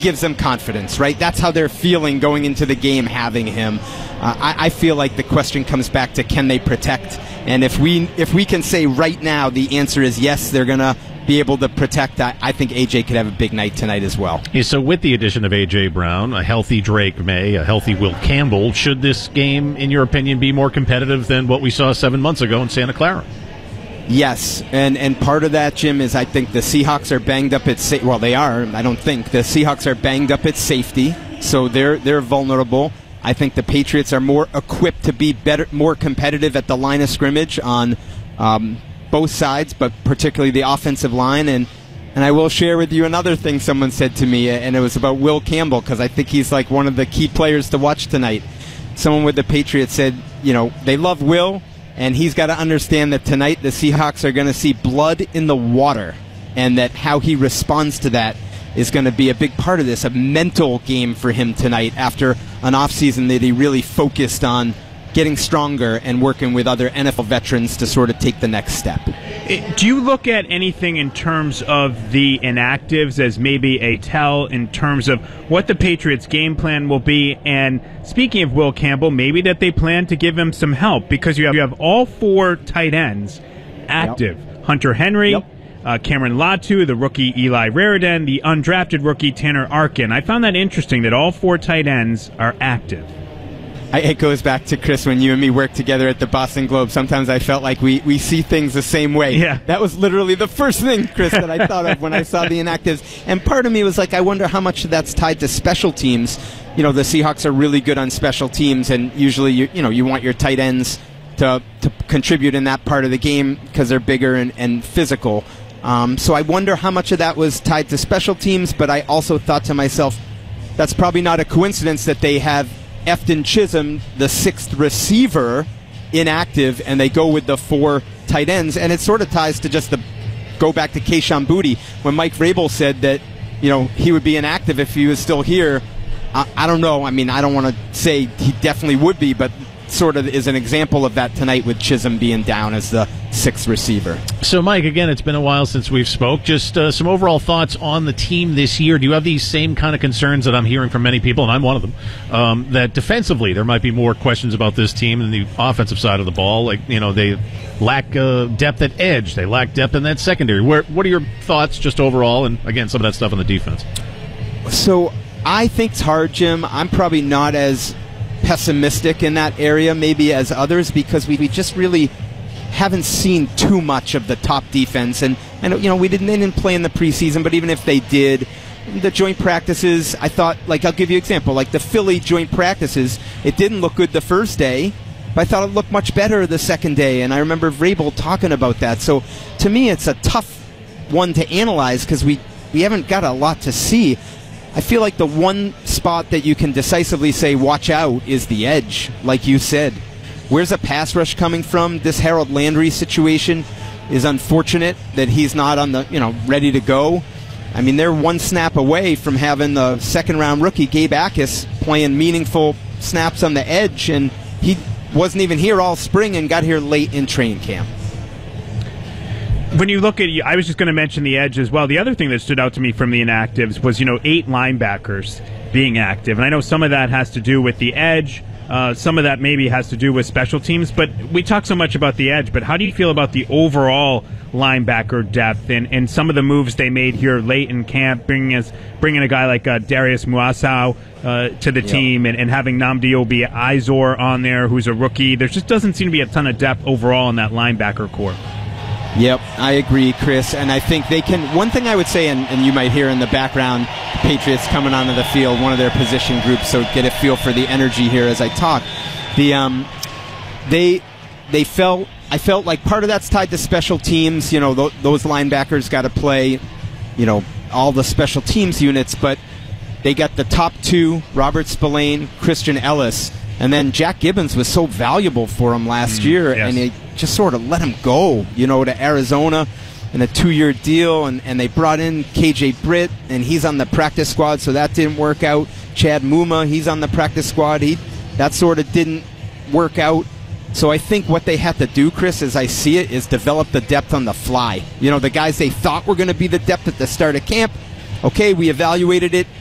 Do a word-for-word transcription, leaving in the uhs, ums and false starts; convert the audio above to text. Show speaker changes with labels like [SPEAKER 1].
[SPEAKER 1] gives them confidence, right? That's how they're feeling going into the game having him. Uh, I, I feel like the question comes back to, can they protect? And if we if we can say right now the answer is yes, they're going to be able to protect, I, I think A J could have a big night tonight as well.
[SPEAKER 2] Yeah, so with the addition of A J. Brown, a healthy Drake May, a healthy Will Campbell, should this game, in your opinion, be more competitive than what we saw seven months ago in Santa Clara?
[SPEAKER 1] Yes, and and part of that, Jim, is I think the Seahawks are banged up at sa- well, they are. I don't think the Seahawks are banged up at safety, so they're they're vulnerable. I think the Patriots are more equipped to be better, more competitive at the line of scrimmage on um, both sides, but particularly the offensive line. And and I will share with you another thing someone said to me, and it was about Will Campbell, because I think he's like one of the key players to watch tonight. Someone with the Patriots said, you know, they love Will. And he's got to understand that tonight the Seahawks are going to see blood in the water, and that how he responds to that is going to be a big part of this, a mental game for him tonight after an offseason that he really focused on getting stronger and working with other N F L veterans to sort of take the next step.
[SPEAKER 3] Do you look at anything in terms of the inactives as maybe a tell in terms of what the Patriots' game plan will be? And speaking of Will Campbell, maybe that they plan to give him some help, because you have, you have all four tight ends active. Yep. Hunter Henry, yep. uh, Cameron Latu, the rookie Eli Raridan, the undrafted rookie Tanner Arkin. I found that interesting that all four tight ends are active.
[SPEAKER 1] I, it goes back to, Chris, when you and me worked together at the Boston Globe. Sometimes I felt like we, we see things the same way.
[SPEAKER 3] Yeah.
[SPEAKER 1] That was literally the first thing, Chris, that I thought of when I saw the inactives. And part of me was like, I wonder how much of that's tied to special teams. You know, the Seahawks are really good on special teams, and usually, you, you know, you want your tight ends to, to contribute in that part of the game because they're bigger and, and physical. Um, so I wonder how much of that was tied to special teams, but I also thought to myself, that's probably not a coincidence that they have Efton Chisholm, the sixth receiver, inactive, and they go with the four tight ends. And it sort of ties to just the go back to Kayshon Boutte when Mike Vrabel said that, you know, he would be inactive if he was still here. I, I don't know. I mean, I don't want to say he definitely would be, but sort of is an example of that tonight with Chisholm being down as the sixth receiver.
[SPEAKER 2] So, Mike, again, it's been a while since we've spoke. Just uh, some overall thoughts on the team this year. Do you have these same kind of concerns that I'm hearing from many people, and I'm one of them, um, that defensively there might be more questions about this team than the offensive side of the ball? Like, you know, they lack uh, depth at edge. They lack depth in that secondary. Where, what are your thoughts just overall, and, again, some of that stuff on the defense?
[SPEAKER 1] So I think it's hard, Jim. I'm probably not as pessimistic in that area maybe as others, because we, we just really haven't seen too much of the top defense. And, and you know, we didn't, they didn't play in the preseason, but even if they did, the joint practices, I thought, like, I'll give you an example, like the Philly joint practices, it didn't look good the first day, but I thought it looked much better the second day, and I remember Vrabel talking about that. So to me, it's a tough one to analyze because we, we haven't got a lot to see. I feel like the one spot that you can decisively say, watch out, is the edge, like you said. Where's a pass rush coming from? This Harold Landry situation is unfortunate that he's not on the, you know, ready to go. I mean, they're one snap away from having the second-round rookie Gabe Akis playing meaningful snaps on the edge, and he wasn't even here all spring and got here late in training camp.
[SPEAKER 3] When you look at, I was just going to mention the edge as well. The other thing that stood out to me from the inactives was, you know, eight linebackers being active. And I know some of that has to do with the edge. Uh, some of that maybe has to do with special teams. But we talk so much about the edge. But how do you feel about the overall linebacker depth and, and some of the moves they made here late in camp, bringing us, bringing a guy like uh, Darius Muasau uh, to the yep. team and, and having Nnamdi Obi-Izor on there, who's a rookie? There just doesn't seem to be a ton of depth overall in that linebacker core.
[SPEAKER 1] Yep, I agree, Chris. And I think they can, one thing I would say, and, and you might hear in the background, Patriots coming onto the field, one of their position groups, so get a feel for the energy here as I talk. The um, they they felt, I felt like part of that's tied to special teams. You know, th- those linebackers got to play, you know, all the special teams units, but they got the top two, Robert Spillane, Christian Ellis. And then Jack Gibbons was so valuable for him last mm, year,
[SPEAKER 3] yes.
[SPEAKER 1] and they just sort of let him go, you know, to Arizona in a two-year deal, and, and they brought in K J Britt, and he's on the practice squad, so that didn't work out. Chad Muma, he's on the practice squad. He that sort of didn't work out. So I think what they have to do, Chris, as I see it, is develop the depth on the fly. You know, the guys they thought were going to be the depth at the start of camp, okay, we evaluated it.